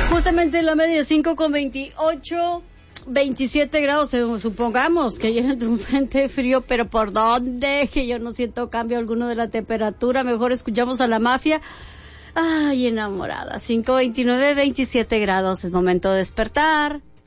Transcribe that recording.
Justamente la media 5,28, 27 grados, supongamos que viene un frente frío, pero ¿por dónde? Que yo no siento cambio alguno de la temperatura. Mejor escuchamos a La Mafia. Ay, enamorada. 5:29, 27 grados, es momento de despertar.